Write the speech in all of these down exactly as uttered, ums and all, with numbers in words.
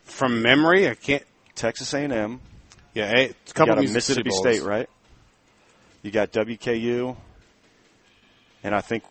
from memory, I can't. Texas A and M. Yeah, a, a couple of of Mississippi Bowls. State, right? You got W K U, and I think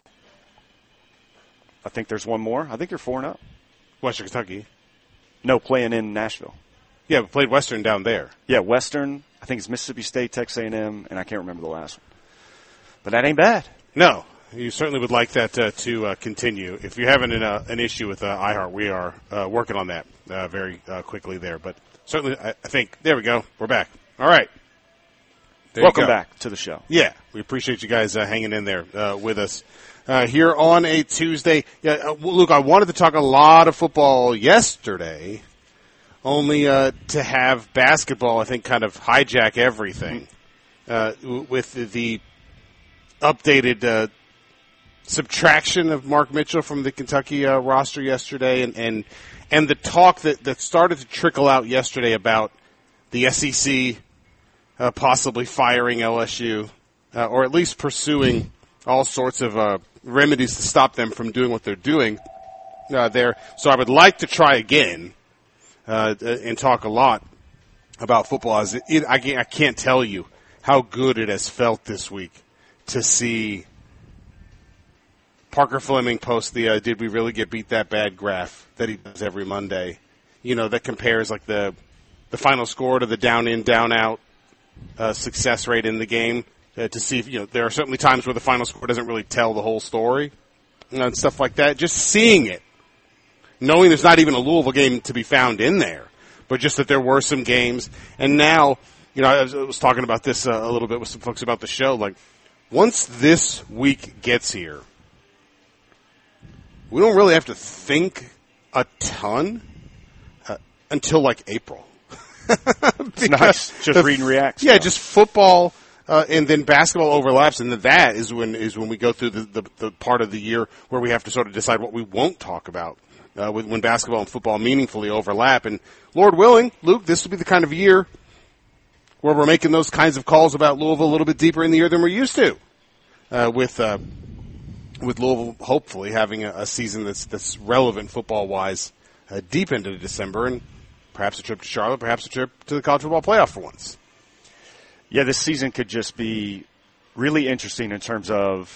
I think there's one more. I think you're four and up. Western Kentucky. No, playing in Nashville. Yeah, we played Western down there. Yeah, Western. I think it's Mississippi State, Texas A and M, and I can't remember the last one. But that ain't bad. No, you certainly would like that uh, to uh, continue. If you're having an, uh, an issue with uh, iHeart, we are uh, working on that uh, very uh, quickly there. But certainly, I, I think, there we go. We're back. All right. There Welcome back to the show. Yeah, we appreciate you guys uh, hanging in there uh, with us uh, here on a Tuesday. Yeah, uh, Luke, I wanted to talk a lot of football yesterday, only uh, to have basketball, I think, kind of hijack everything uh, with the, the updated uh, subtraction of Mark Mitchell from the Kentucky uh, roster yesterday, and, and and the talk that, that started to trickle out yesterday about the S E C uh, possibly firing L S U, uh, or at least pursuing all sorts of uh, remedies to stop them from doing what they're doing uh, there. So I would like to try again uh, and talk a lot about football. As it, it, I, can't, I can't tell you how good it has felt this week to see Parker Fleming post the uh, "Did we really get beat that bad?" graph that he does every Monday. You know, that compares like the the final score to the down in, down out uh, success rate in the game uh, to see if, you know, there are certainly times where the final score doesn't really tell the whole story, you know, and stuff like that. Just seeing it, knowing there's not even a Louisville game to be found in there, but just that there were some games. And now, you know, I was, I was talking about this uh, a little bit with some folks about the show. Like, once this week gets here, we don't really have to think a ton uh, until, like, April. It's nice. Just read and react. Yeah, just football uh, and then basketball overlaps, and then that is when is when we go through the, the, the part of the year where we have to sort of decide what we won't talk about uh, with, when basketball and football meaningfully overlap. And Lord willing, Luke, this will be the kind of year where we're making those kinds of calls about Louisville a little bit deeper in the year than we're used to, uh, with uh, with Louisville hopefully having a, a season that's that's relevant football-wise uh, deep into December, and perhaps a trip to Charlotte, perhaps a trip to the college football playoff for once. Yeah, this season could just be really interesting in terms of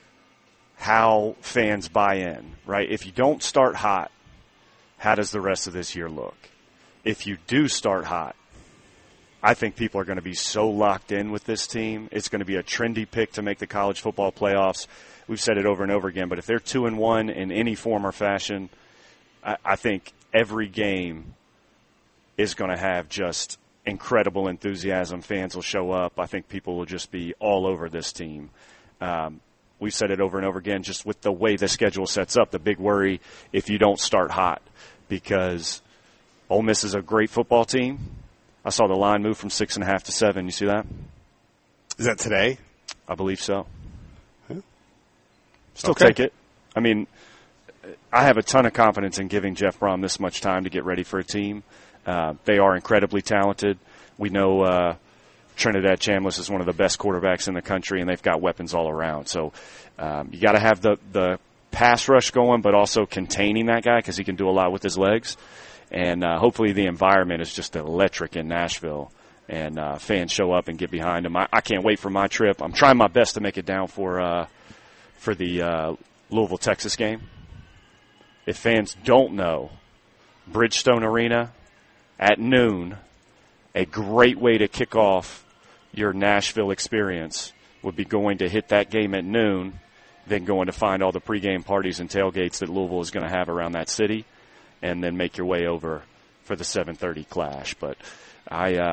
how fans buy in, right? If you don't start hot, how does the rest of this year look? If you do start hot, I think people are going to be so locked in with this team. It's going to be a trendy pick to make the college football playoffs. We've said it over and over again, but if they're two and one in any form or fashion, I, I think every game is going to have just incredible enthusiasm. Fans will show up. I think people will just be all over this team. Um, we've said it over and over again, just with the way the schedule sets up, the big worry if you don't start hot, because Ole Miss is a great football team. I saw the line move from six and a half to seven. You see that? Is that today? I believe so. Yeah. Still Okay. take it. I mean, I have a ton of confidence in giving Jeff Brom this much time to get ready for a team. Uh, they are incredibly talented. We know uh, Trinidad Chambliss is one of the best quarterbacks in the country, and they've got weapons all around. So um, you got to have the, the pass rush going, but also containing that guy because he can do a lot with his legs. And uh, hopefully the environment is just electric in Nashville, and uh, fans show up and get behind him. I, I can't wait for my trip. I'm trying my best to make it down for uh, for the uh, Louisville, Texas game. If fans don't know, Bridgestone Arena at noon, a great way to kick off your Nashville experience would be going to hit that game at noon, then going to find all the pregame parties and tailgates that Louisville is going to have around that city, and then make your way over for the seven thirty clash. But I uh,